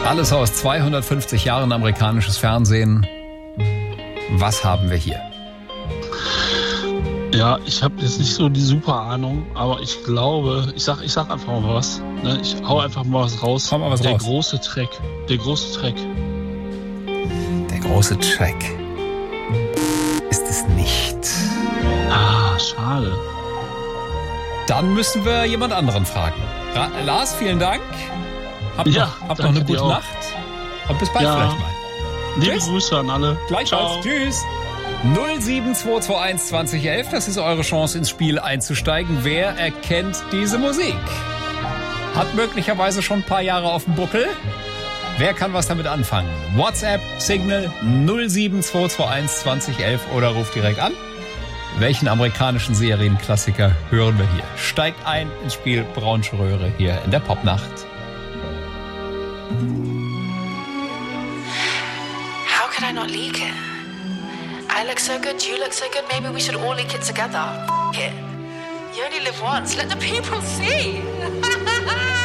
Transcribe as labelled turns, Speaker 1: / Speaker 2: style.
Speaker 1: Alles aus 250 Jahren amerikanisches Fernsehen. Was haben wir hier?
Speaker 2: Ja, ich habe jetzt nicht so die super Ahnung, aber ich glaube, ich sag einfach mal was. Ne? Ich hau einfach mal was raus.
Speaker 1: Hau mal was raus.
Speaker 2: Große Track. Der große Track.
Speaker 1: Der große Track ist es nicht.
Speaker 2: Ah, schade.
Speaker 1: Dann müssen wir jemand anderen fragen. Lars, vielen Dank. Habt noch eine gute Nacht. Und bis bald vielleicht mal.
Speaker 2: Liebe
Speaker 1: Tschüss.
Speaker 2: Grüße an alle.
Speaker 1: Gleichfalls.
Speaker 2: Ciao.
Speaker 1: Tschüss. 07221 2011. Das ist eure Chance, ins Spiel einzusteigen. Wer erkennt diese Musik? Hat möglicherweise schon ein paar Jahre auf dem Buckel. Wer kann was damit anfangen? WhatsApp, Signal 07221 2011 oder ruft direkt an. Welchen amerikanischen Serienklassiker hören wir hier? Steigt ein ins Spiel Braunsche Röhre hier in der Popnacht.
Speaker 3: How could I not leak it? I look so good, you look so good, maybe we should all leak it together. F it. You only live once, let the people see.